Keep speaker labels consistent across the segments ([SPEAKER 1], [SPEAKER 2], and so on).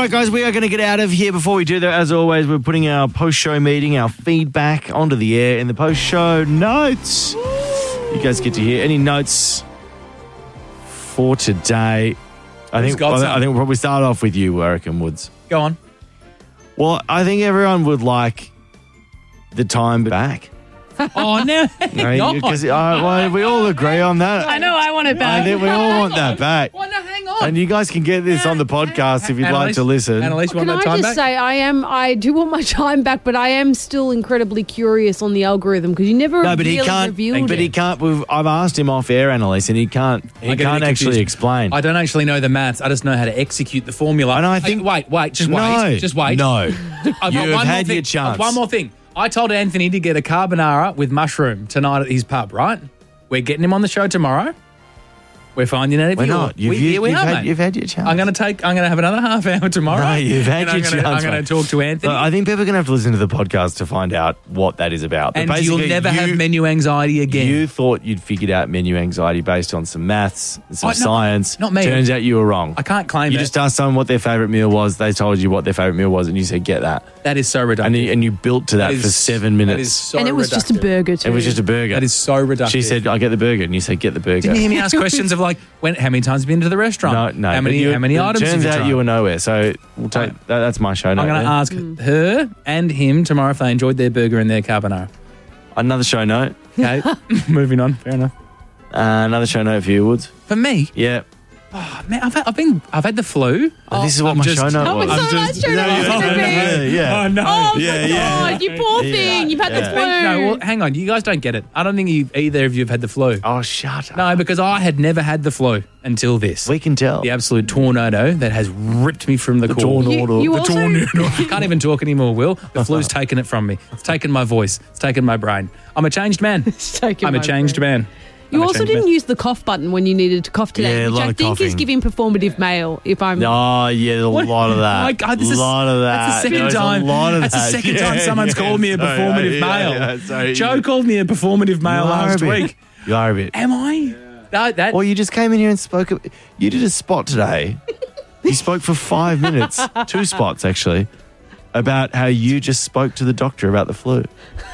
[SPEAKER 1] right, guys, we are going to get out of here. Before we do that, as always, we're putting our post-show meeting, our feedback onto the air in the post-show notes. You guys get to hear any notes for today. I think we'll probably start off with you, Warwick and Woods.
[SPEAKER 2] Go on.
[SPEAKER 1] Well, I think everyone would like the time back.
[SPEAKER 2] Oh, no.
[SPEAKER 1] Because we all agree on that.
[SPEAKER 3] I know, I want it back.
[SPEAKER 1] I think we all want that back.
[SPEAKER 2] Well, no, hang on.
[SPEAKER 1] And you guys can get this on the podcast if you'd like to listen.
[SPEAKER 2] Annalise, you want
[SPEAKER 4] Can
[SPEAKER 2] that
[SPEAKER 4] I
[SPEAKER 2] time
[SPEAKER 4] just
[SPEAKER 2] back?
[SPEAKER 4] say I do want my time back, but I am still incredibly curious on the algorithm because you never
[SPEAKER 1] No, but
[SPEAKER 4] really
[SPEAKER 1] he can't.
[SPEAKER 4] revealed
[SPEAKER 1] But
[SPEAKER 4] it.
[SPEAKER 1] he can't. I've asked him off air, Annalise, and he can't. He
[SPEAKER 2] I get a
[SPEAKER 1] can't
[SPEAKER 2] bit
[SPEAKER 1] actually
[SPEAKER 2] confused.
[SPEAKER 1] explain.
[SPEAKER 2] I don't actually know the maths. I just know how to execute the formula.
[SPEAKER 1] And I think-
[SPEAKER 2] Wait, just
[SPEAKER 1] no,
[SPEAKER 2] wait. Just wait.
[SPEAKER 1] No,
[SPEAKER 2] I've got
[SPEAKER 1] you've
[SPEAKER 2] one more
[SPEAKER 1] had
[SPEAKER 2] thing.
[SPEAKER 1] your chance.
[SPEAKER 2] One more thing. I told Anthony to get a carbonara with mushroom tonight at his pub, right? We're getting him on the show tomorrow. We're finding out if
[SPEAKER 1] We're not. You've had your chance.
[SPEAKER 2] I'm going to have another half hour tomorrow.
[SPEAKER 1] No, you've had your chance.
[SPEAKER 2] I'm going
[SPEAKER 1] mate.
[SPEAKER 2] to talk to Anthony.
[SPEAKER 1] Look, I think people are going to have to listen to the podcast to find out what that is about. But
[SPEAKER 2] and
[SPEAKER 1] basically,
[SPEAKER 2] you'll never have menu anxiety again.
[SPEAKER 1] You thought you'd figured out menu anxiety based on some maths and some science.
[SPEAKER 2] Not me.
[SPEAKER 1] Turns out you were wrong.
[SPEAKER 2] I can't claim
[SPEAKER 1] You
[SPEAKER 2] it.
[SPEAKER 1] just asked someone what their favourite meal was. They told you what their favourite meal was, and you said, "Get that."
[SPEAKER 2] That is so reductive.
[SPEAKER 1] And you built to that for 7 minutes.
[SPEAKER 2] That is so
[SPEAKER 4] and it was just a
[SPEAKER 2] reductive.
[SPEAKER 4] burger too.
[SPEAKER 1] It was just a burger.
[SPEAKER 2] That is so reductive.
[SPEAKER 1] She said, "I get the burger," and you said, "Get the burger."
[SPEAKER 2] Didn't you hear me ask questions of like, how many times have you been to the restaurant?
[SPEAKER 1] No.
[SPEAKER 2] How many items?
[SPEAKER 1] Turns
[SPEAKER 2] have
[SPEAKER 1] out
[SPEAKER 2] tried?
[SPEAKER 1] you were nowhere. So we'll take that's my show note.
[SPEAKER 2] I'm going to ask her and him tomorrow if they enjoyed their burger and their carbonara.
[SPEAKER 1] Another show note.
[SPEAKER 2] Okay, moving on. Fair enough.
[SPEAKER 1] Another show note for you, Woods.
[SPEAKER 2] For me,
[SPEAKER 1] Yeah.
[SPEAKER 2] oh, man, I've had the flu.
[SPEAKER 1] This is what my show note was.
[SPEAKER 4] Oh, so much turn it was going to be.
[SPEAKER 1] Yeah.
[SPEAKER 2] Oh no.
[SPEAKER 4] Oh,
[SPEAKER 1] Yeah,
[SPEAKER 4] my
[SPEAKER 1] yeah.
[SPEAKER 4] God, you poor thing. You've had the flu.
[SPEAKER 2] No, well, hang on. You guys don't get it. I don't think either of you have had the flu.
[SPEAKER 1] Oh, shut up.
[SPEAKER 2] No, because I had never had the flu until this.
[SPEAKER 1] We can tell.
[SPEAKER 2] The absolute tornado that has ripped me from the core.
[SPEAKER 1] tornado.
[SPEAKER 4] You
[SPEAKER 2] The
[SPEAKER 4] also-
[SPEAKER 2] tornado. Can't even talk anymore, Will. The flu's taken it from me. It's taken my voice. It's taken my brain. I'm a changed man.
[SPEAKER 4] taken
[SPEAKER 2] I'm a
[SPEAKER 4] my
[SPEAKER 2] changed man.
[SPEAKER 4] You
[SPEAKER 2] I'm a
[SPEAKER 4] also
[SPEAKER 2] changed
[SPEAKER 4] didn't
[SPEAKER 2] man.
[SPEAKER 4] use the cough button when you needed to cough today,
[SPEAKER 1] Yeah, a
[SPEAKER 4] which
[SPEAKER 1] lot
[SPEAKER 4] I
[SPEAKER 1] of
[SPEAKER 4] think is
[SPEAKER 1] coughing.
[SPEAKER 4] giving performative mail. If I'm
[SPEAKER 1] Oh, yeah, a lot of that.
[SPEAKER 2] My God, this is
[SPEAKER 1] lot of that.
[SPEAKER 2] That's the second
[SPEAKER 1] There's
[SPEAKER 2] time.
[SPEAKER 1] A lot of
[SPEAKER 2] that's
[SPEAKER 1] that.
[SPEAKER 2] the second
[SPEAKER 1] Yeah,
[SPEAKER 2] time someone's
[SPEAKER 1] yeah,
[SPEAKER 2] called me a
[SPEAKER 1] sorry,
[SPEAKER 2] performative
[SPEAKER 1] yeah,
[SPEAKER 2] male.
[SPEAKER 1] sorry.
[SPEAKER 2] Joe called me a performative male
[SPEAKER 1] You are
[SPEAKER 2] last
[SPEAKER 1] a bit.
[SPEAKER 2] week.
[SPEAKER 1] You are a bit.
[SPEAKER 2] Am I? No, that.
[SPEAKER 1] Well, you just came in here and spoke. You did a spot today. You spoke for 5 minutes, 2 spots actually, about how you just spoke to the doctor about the flu.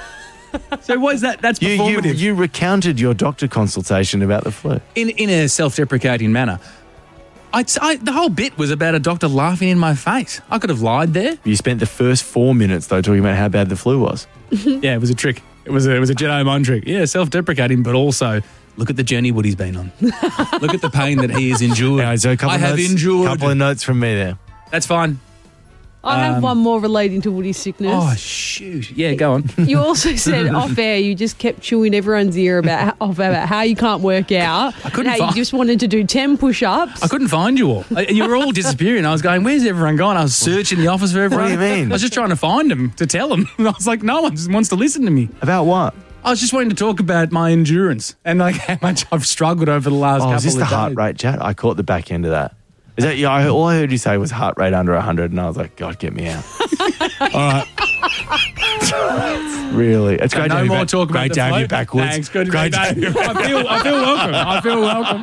[SPEAKER 2] So what is that? That's performative.
[SPEAKER 1] You recounted your doctor consultation about the flu.
[SPEAKER 2] in a self-deprecating manner. The whole bit was about a doctor laughing in my face. I could have lied there.
[SPEAKER 1] You spent the first 4 minutes though talking about how bad the flu was.
[SPEAKER 2] Yeah, it was a trick. It was a Jedi mind trick. Yeah, self-deprecating, but also look at the journey Woody's been on. Look at the pain that he has endured.
[SPEAKER 1] Anyway, so a couple
[SPEAKER 2] I
[SPEAKER 1] of
[SPEAKER 2] have
[SPEAKER 1] notes,
[SPEAKER 2] endured.
[SPEAKER 1] couple of notes from me there.
[SPEAKER 2] That's fine.
[SPEAKER 4] I have one more relating to Woody's sickness.
[SPEAKER 2] Oh, shoot. Yeah, go on.
[SPEAKER 4] You also said off air you just kept chewing everyone's ear about how you can't work out.
[SPEAKER 2] I couldn't
[SPEAKER 4] and how you just wanted to do 10 push-ups.
[SPEAKER 2] I couldn't find you all. You were all disappearing. I was going, where's everyone gone? I was searching the office for everyone.
[SPEAKER 1] What do you mean?
[SPEAKER 2] I was just trying to find them to tell them. I was like, no one just wants to listen to me.
[SPEAKER 1] About what?
[SPEAKER 2] I was just wanting to talk about my endurance and like how much I've struggled over the last couple
[SPEAKER 1] Oh,
[SPEAKER 2] of
[SPEAKER 1] is
[SPEAKER 2] days.
[SPEAKER 1] this the heart rate chat? I caught the back end of that. Is that all I heard you say was heart rate under 100, and I was like, God, get me out. All right. Really, it's great.
[SPEAKER 2] No
[SPEAKER 1] to have you
[SPEAKER 2] more
[SPEAKER 1] back.
[SPEAKER 2] talk about
[SPEAKER 1] Great
[SPEAKER 2] the
[SPEAKER 1] to have
[SPEAKER 2] float.
[SPEAKER 1] you back, Woods.
[SPEAKER 2] Thanks, good to
[SPEAKER 1] Great
[SPEAKER 2] be back.
[SPEAKER 1] have you back.
[SPEAKER 2] I feel welcome. I feel welcome.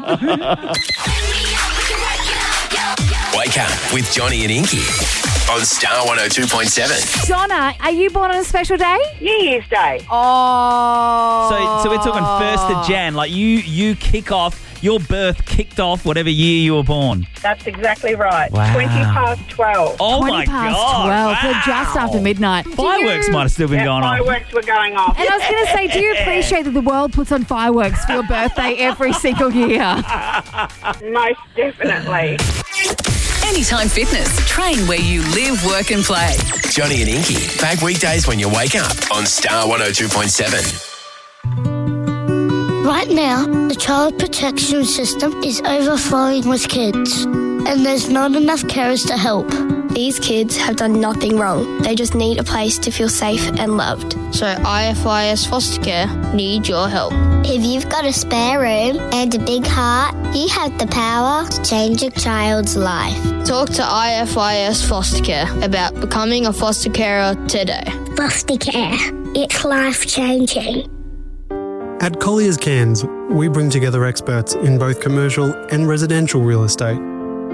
[SPEAKER 5] Wake up with Johnny and Inky on Star 102.7.
[SPEAKER 6] Donna, are you born on a special day?
[SPEAKER 7] New Year's Day.
[SPEAKER 6] Oh.
[SPEAKER 3] So we're talking 1st of Jan. Like you kick off, your birth kicked off whatever year you were born.
[SPEAKER 7] That's exactly right.
[SPEAKER 3] Wow.
[SPEAKER 7] 20 past 12.
[SPEAKER 3] Oh
[SPEAKER 6] 20
[SPEAKER 3] my
[SPEAKER 6] past
[SPEAKER 3] God.
[SPEAKER 6] 12, so just after midnight.
[SPEAKER 3] Fireworks might have still been going on.
[SPEAKER 7] Fireworks were going off.
[SPEAKER 6] And I was going to say, do you appreciate that the world puts on fireworks for your birthday every single year?
[SPEAKER 7] Most definitely.
[SPEAKER 8] Anytime Fitness. Train where you live, work and play.
[SPEAKER 5] Johnny and Inky, back weekdays when you wake up on Star 102.7.
[SPEAKER 9] Right now, the child protection system is overflowing with kids, and there's not enough carers to help.
[SPEAKER 10] These kids have done nothing wrong. They just need a place to feel safe and loved.
[SPEAKER 11] So IFIS Foster Care need your help.
[SPEAKER 9] If you've got a spare room and a big heart, you have the power to change a child's life.
[SPEAKER 11] Talk to IFIS Foster Care about becoming a foster carer today.
[SPEAKER 9] Foster care. It's life-changing.
[SPEAKER 12] At Collier's Cairns, we bring together experts in both commercial and residential real estate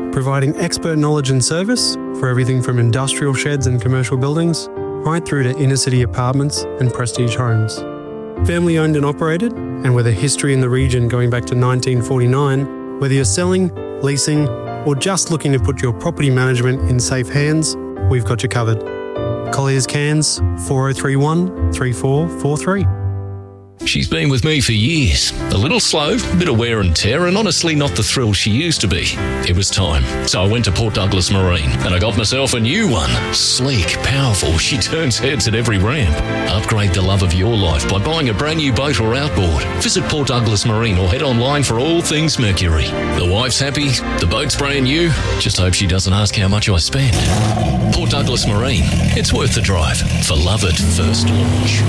[SPEAKER 12] providing expert knowledge and service for everything from industrial sheds and commercial buildings right through to inner city apartments and prestige homes. Family owned and operated, and with a history in the region going back to 1949, whether you're selling, leasing, or just looking to put your property management in safe hands, we've got you covered. Collier's Cairns 4031 3443.
[SPEAKER 13] She's been with me for years. A little slow, a bit of wear and tear, and honestly not the thrill she used to be. It was time. So I went to Port Douglas Marine, and I got myself a new one. Sleek, powerful, she turns heads at every ramp. Upgrade the love of your life by buying a brand new boat or outboard. Visit Port Douglas Marine or head online for all things Mercury. The wife's happy, the boat's brand new. Just hope she doesn't ask how much I spend. Port Douglas Marine. It's worth the drive for love at first launch.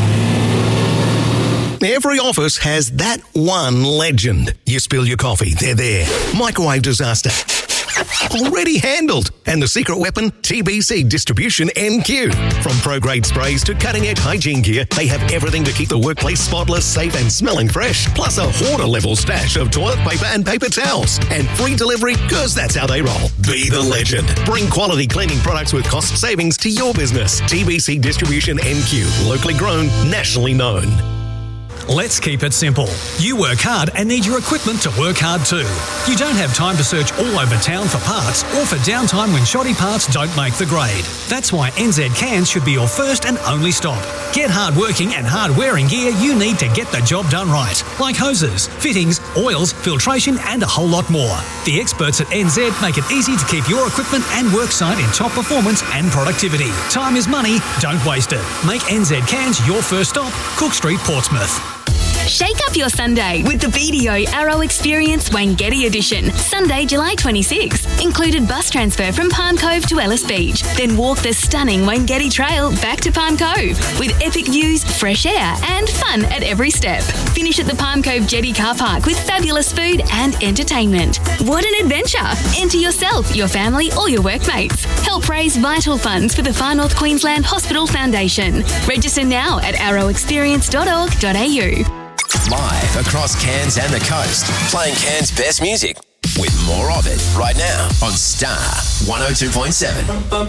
[SPEAKER 14] Every office has that one legend. You spill your coffee, they're there. Microwave disaster. Already handled. And the secret weapon, TBC Distribution NQ. From pro-grade sprays to cutting-edge hygiene gear, they have everything to keep the workplace spotless, safe and smelling fresh. Plus a hoarder-level stash of toilet paper and paper towels. And free delivery, because that's how they roll. Be the legend. Bring quality cleaning products with cost savings to your business. TBC Distribution NQ. Locally grown, nationally known.
[SPEAKER 15] Let's keep it simple. You work hard and need your equipment to work hard too. You don't have time to search all over town for parts or for downtime when shoddy parts don't make the grade. That's why NZ Cairns should be your first and only stop. Get hard-working and hard-wearing gear you need to get the job done right, like hoses, fittings, oils, filtration and a whole lot more. The experts at NZ make it easy to keep your equipment and work site in top performance and productivity. Time is money, don't waste it. Make NZ Cairns your first stop, Cook Street, Portsmouth.
[SPEAKER 16] Shake up your Sunday with the BDO Arrow Experience Wangeti Edition. Sunday, July 26. Included bus transfer from Palm Cove to Ellis Beach. Then walk the stunning Wangeti Trail back to Palm Cove with epic views, fresh air and fun at every step. Finish at the Palm Cove Jetty car park with fabulous food and entertainment. What an adventure! Enter yourself, your family or your workmates. Help raise vital funds for the Far North Queensland Hospital Foundation. Register now at arrowexperience.org.au.
[SPEAKER 5] Live across Cairns and the coast, playing Cairns' best music with more of it right now on Star 102.7.